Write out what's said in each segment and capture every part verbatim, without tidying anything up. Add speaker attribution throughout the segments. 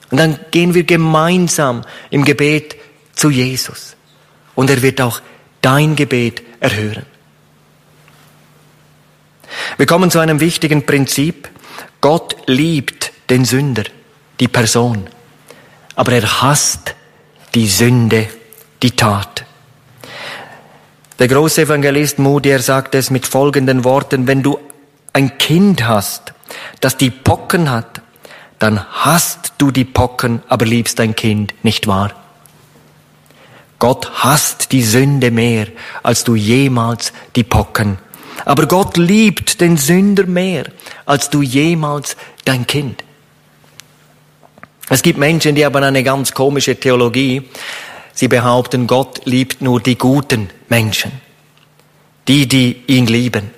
Speaker 1: Und dann gehen wir gemeinsam im Gebet zu Jesus. Und er wird auch dein Gebet erhören. Wir kommen zu einem wichtigen Prinzip. Gott liebt den Sünder, die Person. Aber er hasst die Sünde, die Tat. Der große Evangelist Moody, er sagt es mit folgenden Worten: Wenn du ein Kind hast, das die Pocken hat, dann hasst du die Pocken, aber liebst dein Kind, nicht wahr? Gott hasst die Sünde mehr, als du jemals die Pocken. Aber Gott liebt den Sünder mehr, als du jemals dein Kind. Es gibt Menschen, die haben eine ganz komische Theologie. Sie behaupten, Gott liebt nur die guten Menschen. Die, die ihn lieben.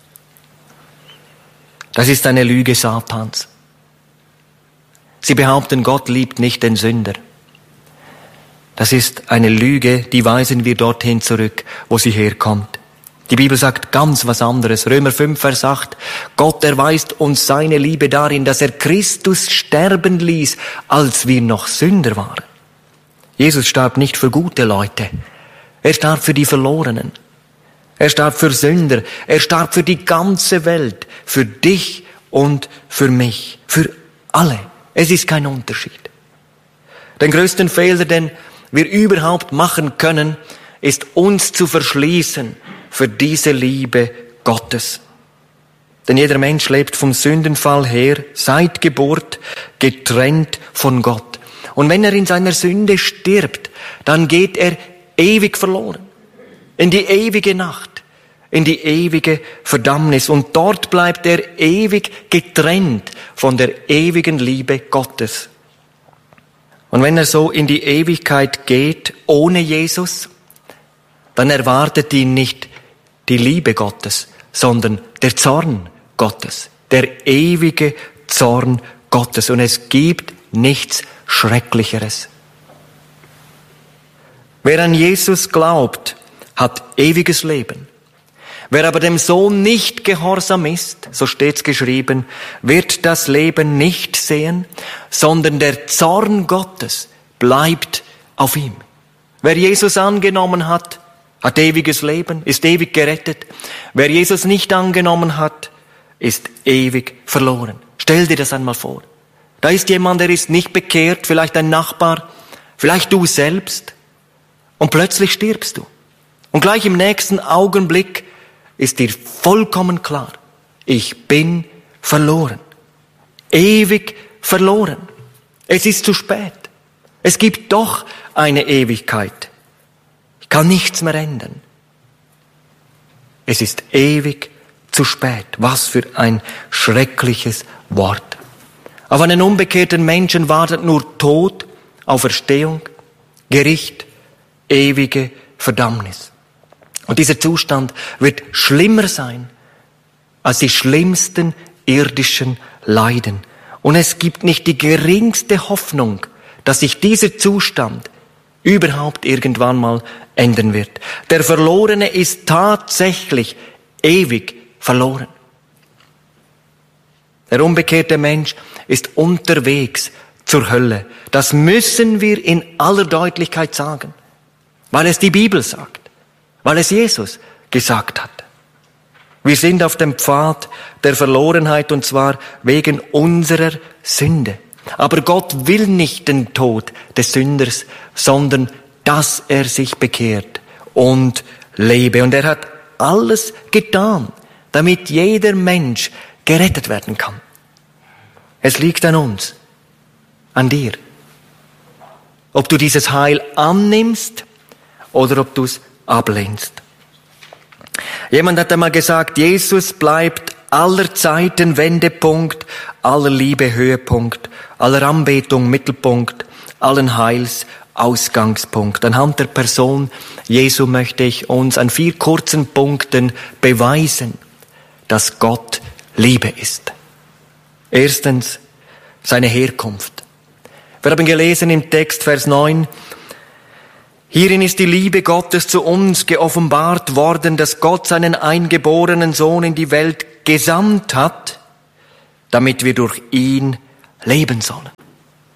Speaker 1: Das ist eine Lüge Satans. Sie behaupten, Gott liebt nicht den Sünder. Das ist eine Lüge, die weisen wir dorthin zurück, wo sie herkommt. Die Bibel sagt ganz was anderes. Römer fünf, Vers acht. Gott erweist uns seine Liebe darin, dass er Christus sterben ließ, als wir noch Sünder waren. Jesus starb nicht für gute Leute. Er starb für die Verlorenen. Er starb für Sünder. Er starb für die ganze Welt. Für dich und für mich. Für alle. Es ist kein Unterschied. Den größten Fehler, den wir überhaupt machen können, ist uns zu verschließen für diese Liebe Gottes. Denn jeder Mensch lebt vom Sündenfall her, seit Geburt, getrennt von Gott. Und wenn er in seiner Sünde stirbt, dann geht er ewig verloren. In die ewige Nacht, in die ewige Verdammnis. Und dort bleibt er ewig getrennt von der ewigen Liebe Gottes. Und wenn er so in die Ewigkeit geht, ohne Jesus, dann erwartet ihn nicht die Liebe Gottes, sondern der Zorn Gottes, der ewige Zorn Gottes. Und es gibt nichts Schrecklicheres. Wer an Jesus glaubt, hat ewiges Leben. Wer aber dem Sohn nicht gehorsam ist, so steht's geschrieben, wird das Leben nicht sehen, sondern der Zorn Gottes bleibt auf ihm. Wer Jesus angenommen hat, hat ewiges Leben, ist ewig gerettet. Wer Jesus nicht angenommen hat, ist ewig verloren. Stell dir das einmal vor. Da ist jemand, der ist nicht bekehrt, vielleicht ein Nachbar, vielleicht du selbst, und plötzlich stirbst du. Und gleich im nächsten Augenblick ist dir vollkommen klar, ich bin verloren. Ewig verloren. Es ist zu spät. Es gibt doch eine Ewigkeit. Ich kann nichts mehr ändern. Es ist ewig zu spät. Was für ein schreckliches Wort. Auf einen unbekehrten Menschen wartet nur Tod, Auferstehung, Gericht, ewige Verdammnis. Und dieser Zustand wird schlimmer sein als die schlimmsten irdischen Leiden. Und es gibt nicht die geringste Hoffnung, dass sich dieser Zustand überhaupt irgendwann mal ändern wird. Der Verlorene ist tatsächlich ewig verloren. Der unbekehrte Mensch ist unterwegs zur Hölle. Das müssen wir in aller Deutlichkeit sagen, weil es die Bibel sagt. Weil es Jesus gesagt hat. Wir sind auf dem Pfad der Verlorenheit und zwar wegen unserer Sünde. Aber Gott will nicht den Tod des Sünders, sondern dass er sich bekehrt und lebe. Und er hat alles getan, damit jeder Mensch gerettet werden kann. Es liegt an uns, an dir. Ob du dieses Heil annimmst oder ob du es ablehnst. Jemand hat einmal gesagt, Jesus bleibt aller Zeiten Wendepunkt, aller Liebe Höhepunkt, aller Anbetung Mittelpunkt, allen Heils Ausgangspunkt. Anhand der Person Jesu möchte ich uns an vier kurzen Punkten beweisen, dass Gott Liebe ist. Erstens, seine Herkunft. Wir haben gelesen im Text Vers neun, hierin ist die Liebe Gottes zu uns geoffenbart worden, dass Gott seinen eingeborenen Sohn in die Welt gesandt hat, damit wir durch ihn leben sollen.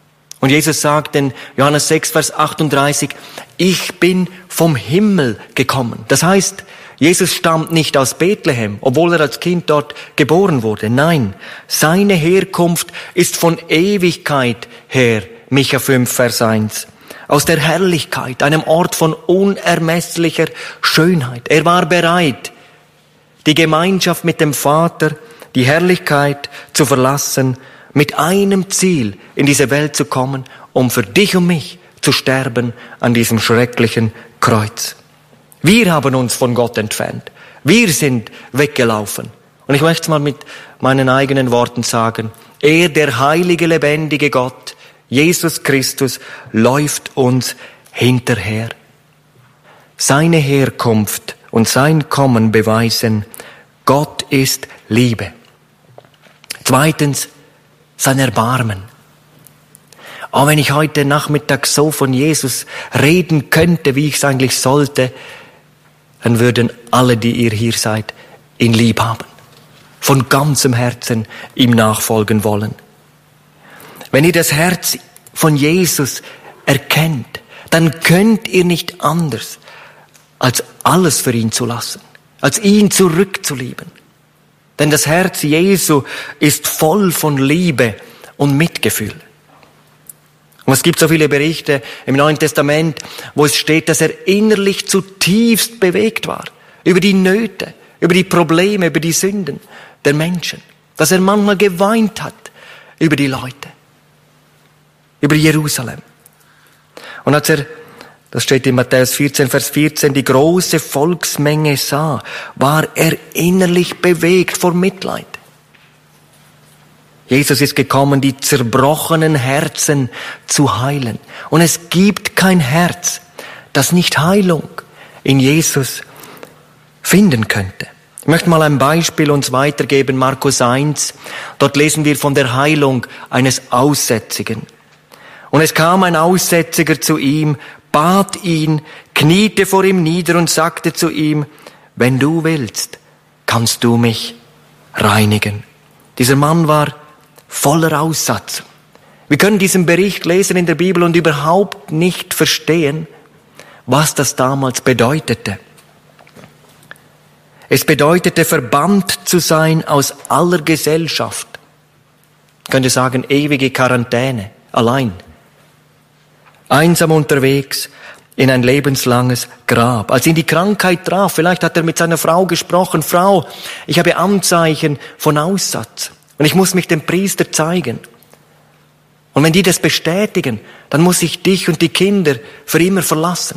Speaker 1: Und Jesus sagt in Johannes sechs, Vers achtunddreißig, ich bin vom Himmel gekommen. Das heißt, Jesus stammt nicht aus Bethlehem, obwohl er als Kind dort geboren wurde. Nein, seine Herkunft ist von Ewigkeit her, Micha fünf, Vers eins. Aus der Herrlichkeit, einem Ort von unermesslicher Schönheit. Er war bereit, die Gemeinschaft mit dem Vater, die Herrlichkeit zu verlassen, mit einem Ziel in diese Welt zu kommen, um für dich und mich zu sterben an diesem schrecklichen Kreuz. Wir haben uns von Gott entfernt. Wir sind weggelaufen. Und ich möchte es mal mit meinen eigenen Worten sagen. Er, der heilige, lebendige Gott, Jesus Christus, läuft uns hinterher. Seine Herkunft und sein Kommen beweisen, Gott ist Liebe. Zweitens, sein Erbarmen. Auch wenn ich heute Nachmittag so von Jesus reden könnte, wie ich es eigentlich sollte, dann würden alle, die ihr hier seid, ihn lieb haben. Von ganzem Herzen ihm nachfolgen wollen. Wenn ihr das Herz von Jesus erkennt, dann könnt ihr nicht anders, als alles für ihn zu lassen, als ihn zurückzulieben. Denn das Herz Jesu ist voll von Liebe und Mitgefühl. Und es gibt so viele Berichte im Neuen Testament, wo es steht, dass er innerlich zutiefst bewegt war. Über die Nöte, über die Probleme, über die Sünden der Menschen. Dass er manchmal geweint hat über die Leute. Über Jerusalem. Und als er, das steht in Matthäus vierzehn, Vers vierzehn, die große Volksmenge sah, war er innerlich bewegt vor Mitleid. Jesus ist gekommen, die zerbrochenen Herzen zu heilen. Und es gibt kein Herz, das nicht Heilung in Jesus finden könnte. Ich möchte mal ein Beispiel uns weitergeben, Markus eins. Dort lesen wir von der Heilung eines Aussätzigen. Und es kam ein Aussätziger zu ihm, bat ihn, kniete vor ihm nieder und sagte zu ihm, wenn du willst, kannst du mich reinigen. Dieser Mann war voller Aussatz. Wir können diesen Bericht lesen in der Bibel und überhaupt nicht verstehen, was das damals bedeutete. Es bedeutete, verbannt zu sein aus aller Gesellschaft. Ich könnte sagen, ewige Quarantäne, allein. Einsam unterwegs in ein lebenslanges Grab. Als ihn die Krankheit traf, vielleicht hat er mit seiner Frau gesprochen, Frau, ich habe Anzeichen von Aussatz und ich muss mich dem Priester zeigen. Und wenn die das bestätigen, dann muss ich dich und die Kinder für immer verlassen.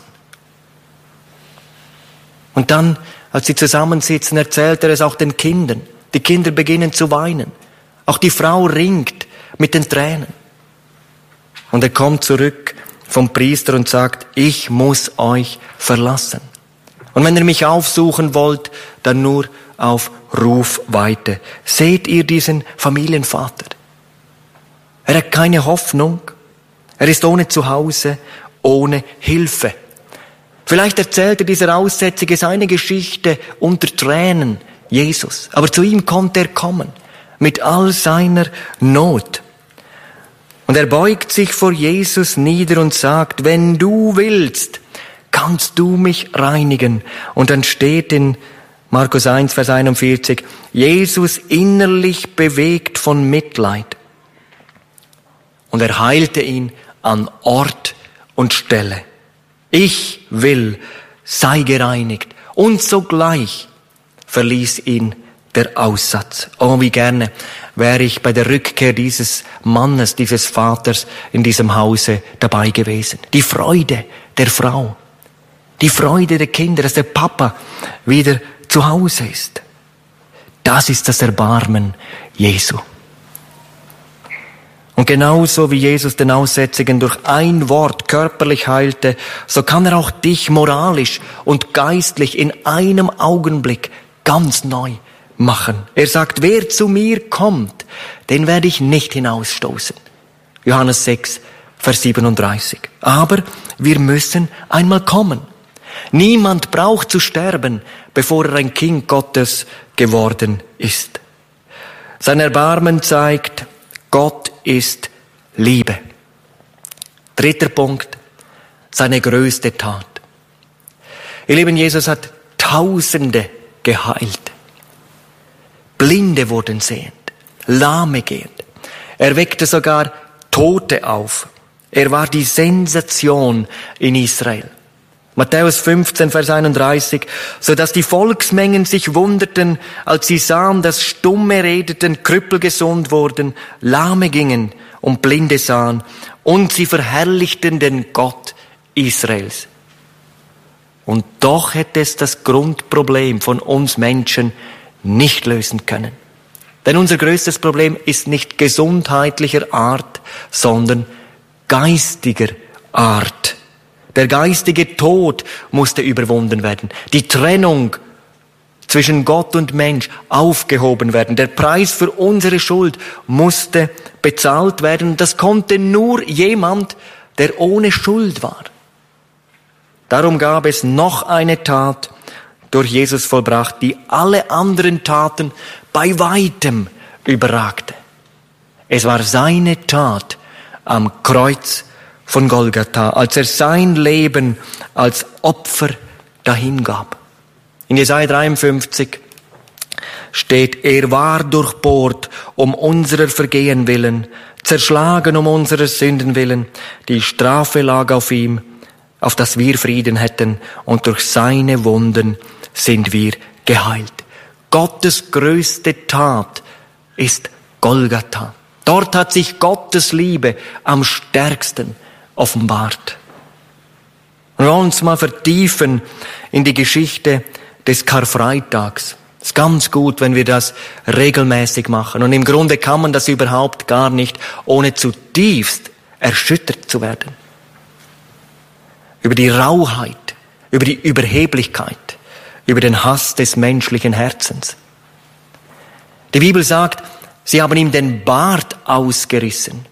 Speaker 1: Und dann, als sie zusammensitzen, erzählt er es auch den Kindern. Die Kinder beginnen zu weinen. Auch die Frau ringt mit den Tränen. Und er kommt zurück vom Priester und sagt, ich muss euch verlassen. Und wenn ihr mich aufsuchen wollt, dann nur auf Rufweite. Seht ihr diesen Familienvater? Er hat keine Hoffnung. Er ist ohne Zuhause, ohne Hilfe. Vielleicht erzählte dieser Aussätzige seine Geschichte unter Tränen Jesus. Aber zu ihm konnte er kommen, mit all seiner Not. Und er beugt sich vor Jesus nieder und sagt, wenn du willst, kannst du mich reinigen. Und dann steht in Markus eins, Vers einundvierzig, Jesus innerlich bewegt von Mitleid. Und er heilte ihn an Ort und Stelle. Ich will, sei gereinigt. Und sogleich verließ ihn der Aussatz. Oh, wie gerne wäre ich bei der Rückkehr dieses Mannes, dieses Vaters in diesem Hause dabei gewesen. Die Freude der Frau, die Freude der Kinder, dass der Papa wieder zu Hause ist. Das ist das Erbarmen Jesu. Und genauso wie Jesus den Aussätzigen durch ein Wort körperlich heilte, so kann er auch dich moralisch und geistlich in einem Augenblick ganz neu machen. Er sagt, wer zu mir kommt, den werde ich nicht hinausstoßen. Johannes sechs, Vers siebenunddreißig. Aber wir müssen einmal kommen. Niemand braucht zu sterben, bevor er ein Kind Gottes geworden ist. Sein Erbarmen zeigt, Gott ist Liebe. Dritter Punkt, seine größte Tat. Ihr Lieben, Jesus hat Tausende geheilt. Blinde wurden sehend, Lahme gehend. Er weckte sogar Tote auf. Er war die Sensation in Israel. Matthäus fünfzehn, Vers einunddreißig, so dass die Volksmengen sich wunderten, als sie sahen, dass Stumme redeten, Krüppel gesund wurden, Lahme gingen und Blinde sahen, und sie verherrlichten den Gott Israels. Und doch hätte es das Grundproblem von uns Menschen nicht lösen können. Denn unser größtes Problem ist nicht gesundheitlicher Art, sondern geistiger Art. Der geistige Tod musste überwunden werden. Die Trennung zwischen Gott und Mensch aufgehoben werden. Der Preis für unsere Schuld musste bezahlt werden. Das konnte nur jemand, der ohne Schuld war. Darum gab es noch eine Tat durch Jesus vollbracht, die alle anderen Taten bei weitem überragte. Es war seine Tat am Kreuz von Golgatha, als er sein Leben als Opfer dahingab. In Jesaja dreiundfünfzig steht, er war durchbohrt um unserer Vergehen willen, zerschlagen um unserer Sünden willen. Die Strafe lag auf ihm, auf dass wir Frieden hätten, und durch seine Wunden sind wir geheilt. Gottes größte Tat ist Golgatha. Dort hat sich Gottes Liebe am stärksten offenbart. Wir wollen uns mal vertiefen in die Geschichte des Karfreitags. Es ist ganz gut, wenn wir das regelmäßig machen. Und im Grunde kann man das überhaupt gar nicht, ohne zutiefst erschüttert zu werden. Über die Rauheit, über die Überheblichkeit, über den Hass des menschlichen Herzens. Die Bibel sagt, sie haben ihm den Bart ausgerissen.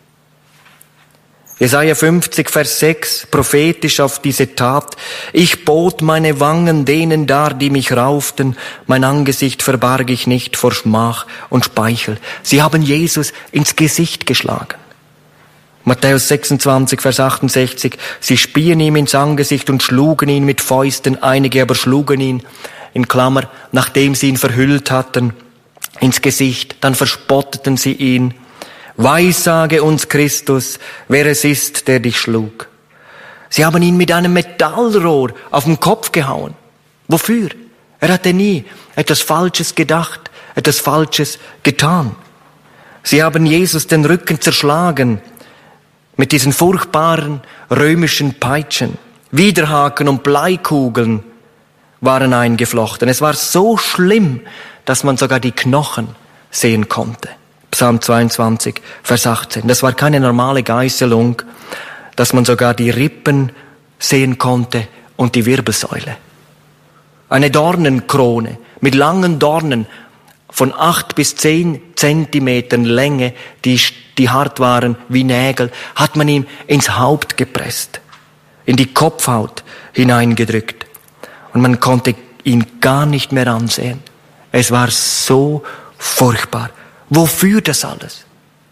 Speaker 1: Jesaja fünfzig, Vers sechs, prophetisch auf diese Tat. Ich bot meine Wangen denen dar, die mich rauften. Mein Angesicht verbarg ich nicht vor Schmach und Speichel. Sie haben Jesus ins Gesicht geschlagen. Matthäus sechsundzwanzig, Vers achtundsechzig. Sie spien ihm ins Angesicht und schlugen ihn mit Fäusten. Einige aber schlugen ihn, in Klammer, nachdem sie ihn verhüllt hatten, ins Gesicht. Dann verspotteten sie ihn. Weissage uns, Christus, wer es ist, der dich schlug. Sie haben ihn mit einem Metallrohr auf den Kopf gehauen. Wofür? Er hatte nie etwas Falsches gedacht, etwas Falsches getan. Sie haben Jesus den Rücken zerschlagen mit diesen furchtbaren römischen Peitschen. Widerhaken und Bleikugeln waren eingeflochten. Es war so schlimm, dass man sogar die Knochen sehen konnte. Psalm zweiundzwanzig, Vers achtzehn. Das war keine normale Geißelung, dass man sogar die Rippen sehen konnte und die Wirbelsäule. Eine Dornenkrone mit langen Dornen von acht bis zehn Zentimetern Länge, die, die hart waren wie Nägel, hat man ihm ins Haupt gepresst, in die Kopfhaut hineingedrückt. Und man konnte ihn gar nicht mehr ansehen. Es war so furchtbar. Wofür das alles?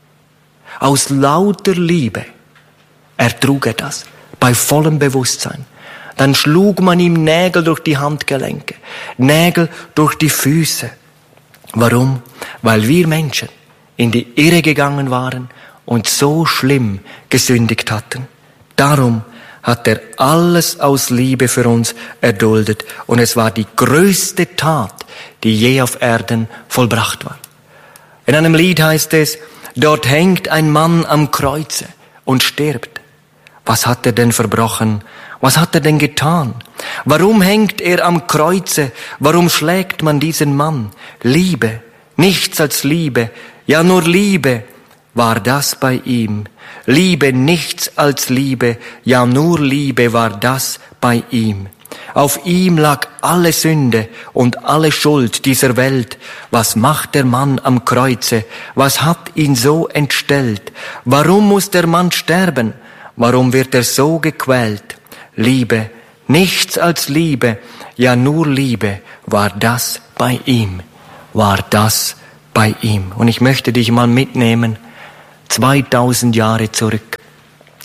Speaker 1: Aus lauter Liebe ertrug er das, bei vollem Bewusstsein. Dann schlug man ihm Nägel durch die Handgelenke, Nägel durch die Füße. Warum? Weil wir Menschen in die Irre gegangen waren und so schlimm gesündigt hatten. Darum hat er alles aus Liebe für uns erduldet, und es war die größte Tat, die je auf Erden vollbracht war. In einem Lied heißt es, dort hängt ein Mann am Kreuze und stirbt. Was hat er denn verbrochen? Was hat er denn getan? Warum hängt er am Kreuze? Warum schlägt man diesen Mann? Liebe, nichts als Liebe, ja nur Liebe war das bei ihm. Liebe, nichts als Liebe, ja nur Liebe war das bei ihm. Auf ihm lag alle Sünde und alle Schuld dieser Welt. Was macht der Mann am Kreuze? Was hat ihn so entstellt? Warum muss der Mann sterben? Warum wird er so gequält? Liebe, nichts als Liebe, ja nur Liebe war das bei ihm, war das bei ihm. Und ich möchte dich mal mitnehmen, zweitausend Jahre zurück.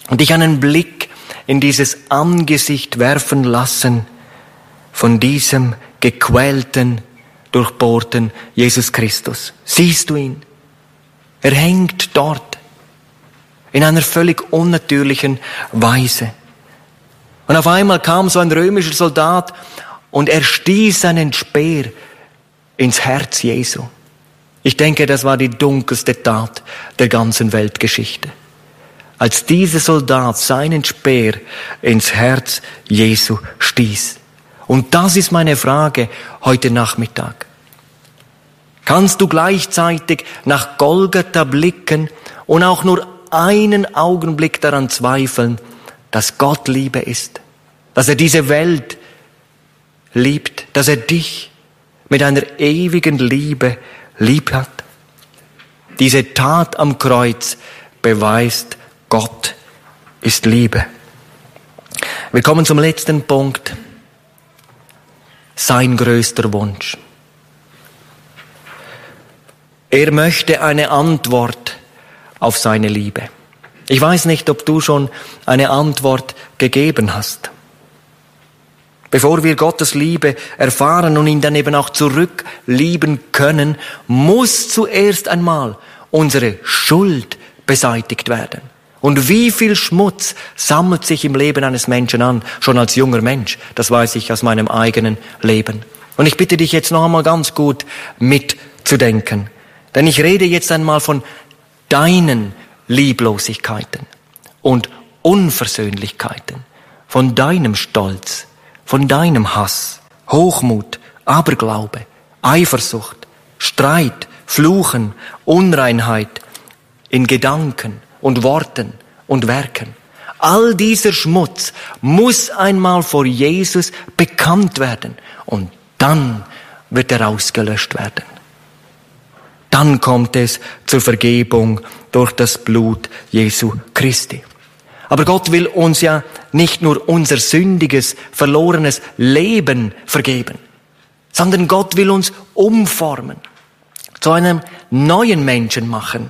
Speaker 1: und dich einen Blick in dieses Angesicht werfen lassen von diesem gequälten, durchbohrten Jesus Christus. Siehst du ihn? Er hängt dort in einer völlig unnatürlichen Weise. Und auf einmal kam so ein römischer Soldat und er stieß seinen Speer ins Herz Jesu. Ich denke, das war die dunkelste Tat der ganzen Weltgeschichte. Als dieser Soldat seinen Speer ins Herz Jesu stieß. Und das ist meine Frage heute Nachmittag. Kannst du gleichzeitig nach Golgatha blicken und auch nur einen Augenblick daran zweifeln, dass Gott Liebe ist, dass er diese Welt liebt, dass er dich mit einer ewigen Liebe lieb hat? Diese Tat am Kreuz beweist, Gott ist Liebe. Wir kommen zum letzten Punkt. Sein größter Wunsch. Er möchte eine Antwort auf seine Liebe. Ich weiß nicht, ob du schon eine Antwort gegeben hast. Bevor wir Gottes Liebe erfahren und ihn dann eben auch zurücklieben können, muss zuerst einmal unsere Schuld beseitigt werden. Und wie viel Schmutz sammelt sich im Leben eines Menschen an, schon als junger Mensch? Das weiß ich aus meinem eigenen Leben. Und ich bitte dich jetzt noch einmal ganz gut mitzudenken. Denn ich rede jetzt einmal von deinen Lieblosigkeiten und Unversöhnlichkeiten, von deinem Stolz, von deinem Hass, Hochmut, Aberglaube, Eifersucht, Streit, Fluchen, Unreinheit in Gedanken und Worten und Werken. All dieser Schmutz muss einmal vor Jesus bekannt werden und dann wird er ausgelöscht werden. Dann kommt es zur Vergebung durch das Blut Jesu Christi. Aber Gott will uns ja nicht nur unser sündiges, verlorenes Leben vergeben, sondern Gott will uns umformen, zu einem neuen Menschen machen.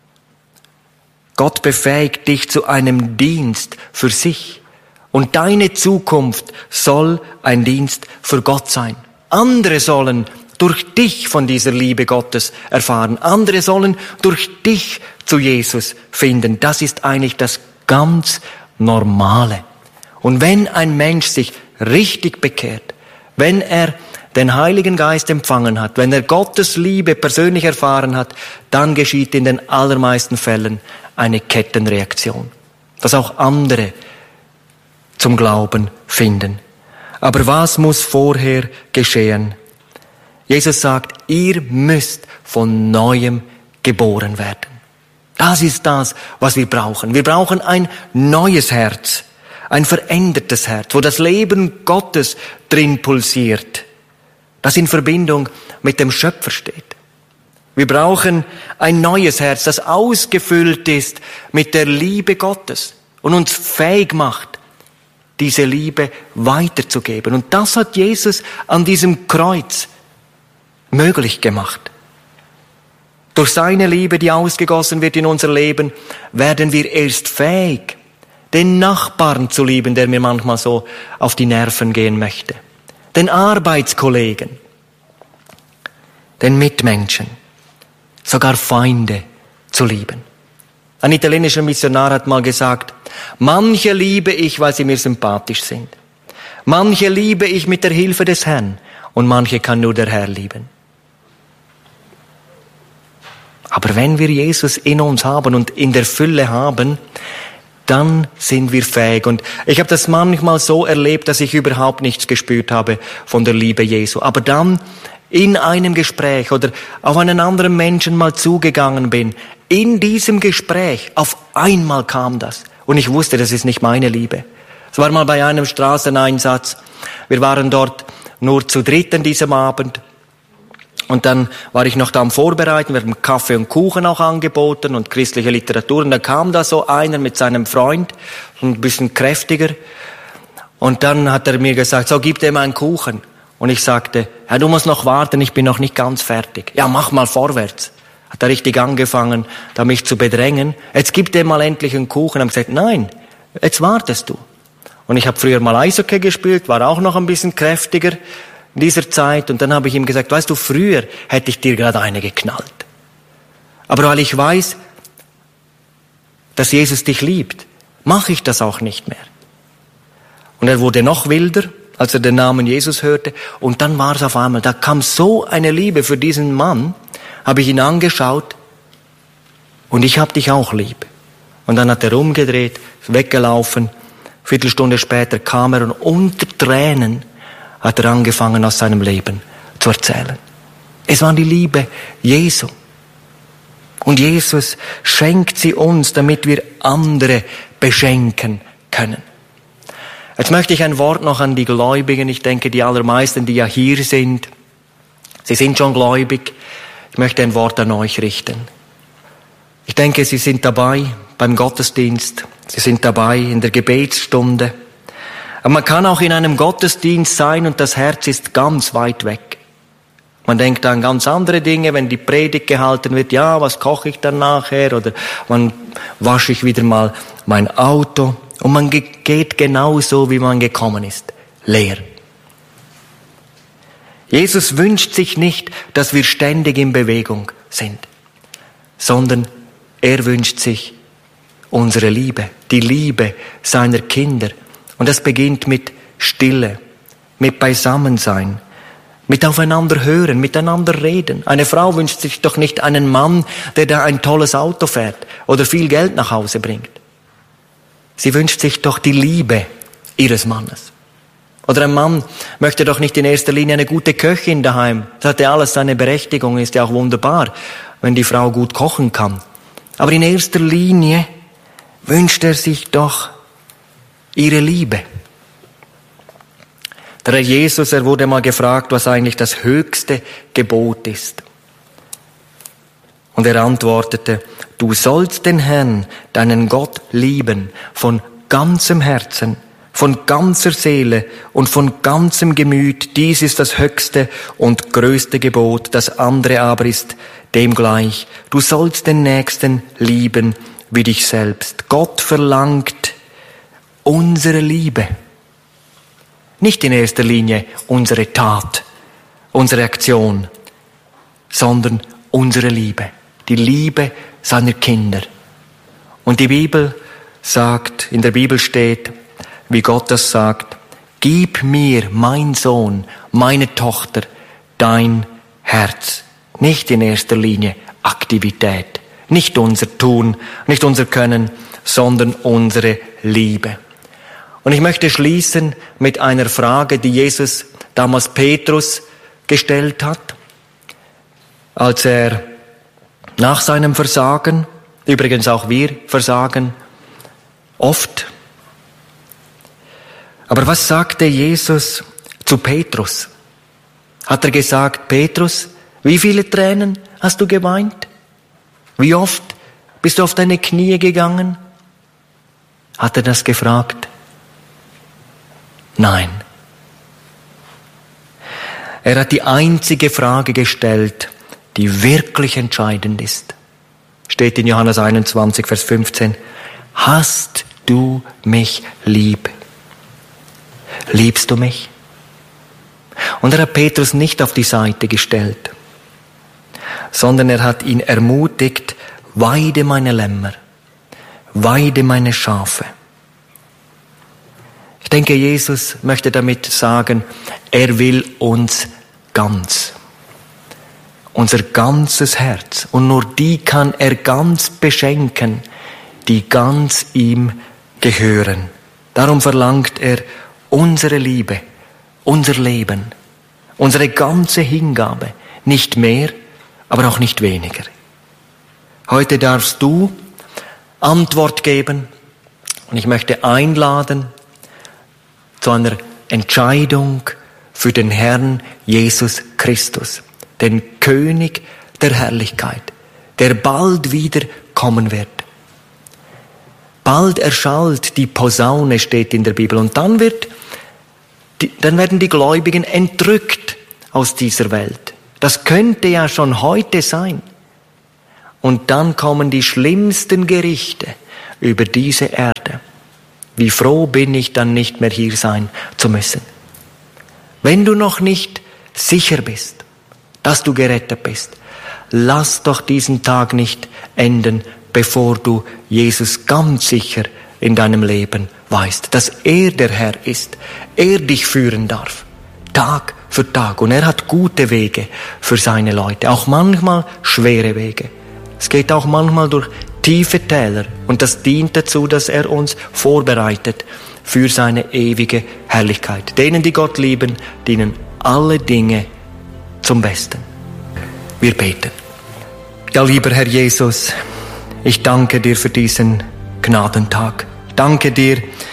Speaker 1: Gott befähigt dich zu einem Dienst für sich. Und deine Zukunft soll ein Dienst für Gott sein. Andere sollen durch dich von dieser Liebe Gottes erfahren. Andere sollen durch dich zu Jesus finden. Das ist eigentlich das ganz Normale. Und wenn ein Mensch sich richtig bekehrt, wenn er den Heiligen Geist empfangen hat, wenn er Gottes Liebe persönlich erfahren hat, dann geschieht in den allermeisten Fällen eine Kettenreaktion, dass auch andere zum Glauben finden. Aber was muss vorher geschehen? Jesus sagt, ihr müsst von Neuem geboren werden. Das ist das, was wir brauchen. Wir brauchen ein neues Herz, ein verändertes Herz, wo das Leben Gottes drin pulsiert, das in Verbindung mit dem Schöpfer steht. Wir brauchen ein neues Herz, das ausgefüllt ist mit der Liebe Gottes und uns fähig macht, diese Liebe weiterzugeben. Und das hat Jesus an diesem Kreuz möglich gemacht. Durch seine Liebe, die ausgegossen wird in unser Leben, werden wir erst fähig, den Nachbarn zu lieben, der mir manchmal so auf die Nerven gehen möchte, den Arbeitskollegen, den Mitmenschen, sogar Feinde zu lieben. Ein italienischer Missionar hat mal gesagt, manche liebe ich, weil sie mir sympathisch sind. Manche liebe ich mit der Hilfe des Herrn und manche kann nur der Herr lieben. Aber wenn wir Jesus in uns haben und in der Fülle haben, dann sind wir fähig. Und ich habe das manchmal so erlebt, dass ich überhaupt nichts gespürt habe von der Liebe Jesu. Aber dann in einem Gespräch oder auf einen anderen Menschen mal zugegangen bin, in diesem Gespräch, auf einmal kam das. Und ich wusste, das ist nicht meine Liebe. Es war mal bei einem Straßeneinsatz. Wir waren dort nur zu dritt an diesem Abend. Und dann war ich noch da am Vorbereiten, wir haben Kaffee und Kuchen auch angeboten und christliche Literatur. Und da kam da so einer mit seinem Freund, ein bisschen kräftiger. Und dann hat er mir gesagt, so, gib dem einen Kuchen. Und ich sagte, ja, du musst noch warten, ich bin noch nicht ganz fertig. Ja, mach mal vorwärts. Hat er richtig angefangen, da mich zu bedrängen. Jetzt gib dem mal endlich einen Kuchen. Ich habe gesagt, nein, Jetzt wartest du. Und ich habe früher mal Eishockey gespielt, war auch noch ein bisschen kräftiger in dieser Zeit. Und dann habe ich ihm gesagt, weißt du, früher hätte ich dir gerade eine geknallt. Aber weil ich weiß, dass Jesus dich liebt, mache ich das auch nicht mehr. Und er wurde noch wilder, als er den Namen Jesus hörte. Und dann war es auf einmal, da kam so eine Liebe für diesen Mann, habe ich ihn angeschaut und ich habe dich auch lieb. Und dann hat er umgedreht, ist weggelaufen. Viertelstunde später kam er und unter Tränen hat er angefangen, aus seinem Leben zu erzählen. Es war die Liebe Jesu. Und Jesus schenkt sie uns, damit wir andere beschenken können. Jetzt möchte ich ein Wort noch an die Gläubigen. Ich denke, die allermeisten, die ja hier sind, sie sind schon gläubig. Ich möchte ein Wort an euch richten. Ich denke, sie sind dabei beim Gottesdienst. Sie sind dabei in der Gebetsstunde. Aber man kann auch in einem Gottesdienst sein und das Herz ist ganz weit weg. Man denkt an ganz andere Dinge, wenn die Predigt gehalten wird. Ja, was koche ich dann nachher? Oder wann wasche ich wieder mal mein Auto? Und man geht genauso, wie man gekommen ist, leer. Jesus wünscht sich nicht, dass wir ständig in Bewegung sind, sondern er wünscht sich unsere Liebe, die Liebe seiner Kinder. Und das beginnt mit Stille, mit Beisammensein, mit aufeinander hören, miteinander reden. Eine Frau wünscht sich doch nicht einen Mann, der da ein tolles Auto fährt oder viel Geld nach Hause bringt. Sie wünscht sich doch die Liebe ihres Mannes. Oder ein Mann möchte doch nicht in erster Linie eine gute Köchin daheim. Das hat ja alles seine Berechtigung, ist ja auch wunderbar, wenn die Frau gut kochen kann. Aber in erster Linie wünscht er sich doch ihre Liebe. Der Herr Jesus, er wurde mal gefragt, was eigentlich das höchste Gebot ist. Und er antwortete, du sollst den Herrn, deinen Gott, lieben, von ganzem Herzen, von ganzer Seele und von ganzem Gemüt. Dies ist das höchste und größte Gebot. Das andere aber ist dem gleich. Du sollst den Nächsten lieben wie dich selbst. Gott verlangt unsere Liebe. Nicht in erster Linie unsere Tat, unsere Aktion, sondern unsere Liebe. Die Liebe seiner Kinder. Und die Bibel sagt, in der Bibel steht, wie Gott das sagt, gib mir, mein Sohn, meine Tochter, dein Herz. Nicht in erster Linie Aktivität, nicht unser Tun, nicht unser Können, sondern unsere Liebe. Und ich möchte schließen mit einer Frage, die Jesus damals Petrus gestellt hat, als er nach seinem Versagen, übrigens auch wir versagen, oft. Aber was sagte Jesus zu Petrus? Hat er gesagt, Petrus, wie viele Tränen hast du geweint? Wie oft bist du auf deine Knie gegangen? Hat er das gefragt? Nein. Er hat die einzige Frage gestellt, die wirklich entscheidend ist. Steht in Johannes einundzwanzig, Vers fünfzehn. Hast du mich lieb? Liebst du mich? Und er hat Petrus nicht auf die Seite gestellt, sondern er hat ihn ermutigt, weide meine Lämmer, weide meine Schafe. Ich denke, Jesus möchte damit sagen, er will uns ganz. Unser ganzes Herz. Und nur die kann er ganz beschenken, die ganz ihm gehören. Darum verlangt er unsere Liebe, unser Leben, unsere ganze Hingabe. Nicht mehr, aber auch nicht weniger. Heute darfst du Antwort geben und ich möchte einladen zu einer Entscheidung für den Herrn Jesus Christus, den König der Herrlichkeit, der bald wieder kommen wird. Bald erschallt die Posaune, steht in der Bibel, und dann wird, die, dann werden die Gläubigen entrückt aus dieser Welt. Das könnte ja schon heute sein. Und dann kommen die schlimmsten Gerichte über diese Erde. wie froh bin ich dann nicht mehr hier sein zu müssen. Wenn du noch nicht sicher bist, dass du gerettet bist, lass doch diesen Tag nicht enden, bevor du Jesus ganz sicher in deinem Leben weißt, dass er der Herr ist, er dich führen darf, Tag für Tag. Und er hat gute Wege für seine Leute, auch manchmal schwere Wege. Es geht auch manchmal durch tiefe Täler und das dient dazu, dass er uns vorbereitet für seine ewige Herrlichkeit. Denen, die Gott lieben, dienen alle Dinge zum Besten. Wir beten. Ja, lieber Herr Jesus, ich danke dir für diesen Gnadentag. Ich danke dir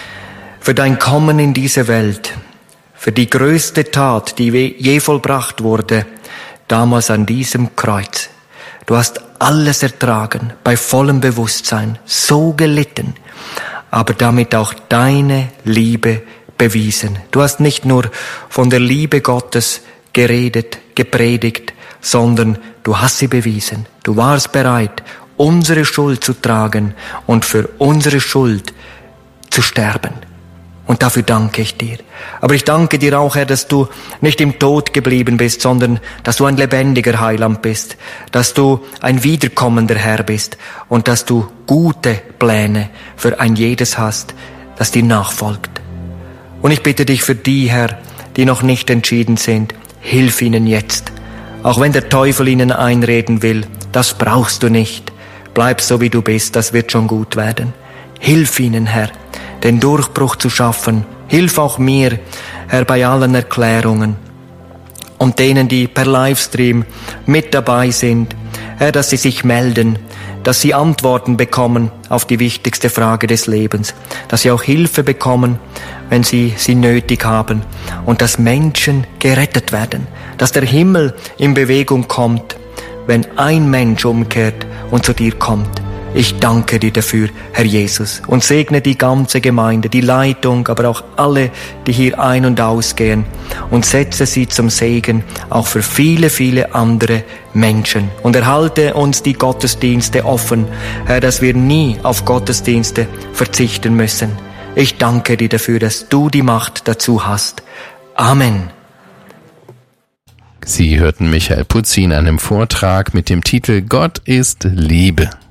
Speaker 1: für dein Kommen in diese Welt, für die größte Tat, die je vollbracht wurde, damals an diesem Kreuz. Du hast alles ertragen, bei vollem Bewusstsein, so gelitten, aber damit auch deine Liebe bewiesen. Du hast nicht nur von der Liebe Gottes geredet, gepredigt, sondern du hast sie bewiesen. Du warst bereit, unsere Schuld zu tragen und für unsere Schuld zu sterben. Und dafür danke ich dir. Aber ich danke dir auch, Herr, dass du nicht im Tod geblieben bist, sondern dass du ein lebendiger Heiland bist, dass du ein wiederkommender Herr bist und dass du gute Pläne für ein jedes hast, das dir nachfolgt. Und ich bitte dich für die, Herr, die noch nicht entschieden sind, hilf ihnen jetzt. Auch wenn der Teufel ihnen einreden will, das brauchst du nicht. Bleib so, wie du bist, das wird schon gut werden. Hilf ihnen, Herr, den Durchbruch zu schaffen. Hilf auch mir, Herr, bei allen Erklärungen und denen, die per Livestream mit dabei sind, Herr, dass sie sich melden, dass sie Antworten bekommen auf die wichtigste Frage des Lebens, dass sie auch Hilfe bekommen, wenn sie sie nötig haben und dass Menschen gerettet werden, dass der Himmel in Bewegung kommt, wenn ein Mensch umkehrt und zu dir kommt. Ich danke dir dafür, Herr Jesus, und segne die ganze Gemeinde, die Leitung, aber auch alle, die hier ein- und ausgehen, und setze sie zum Segen auch für viele, viele andere Menschen. Und erhalte uns die Gottesdienste offen, Herr, dass wir nie auf Gottesdienste verzichten müssen. Ich danke dir dafür, dass du die Macht dazu hast. Amen.
Speaker 2: Sie hörten Michael Putzi in einem Vortrag mit dem Titel Gott ist Liebe.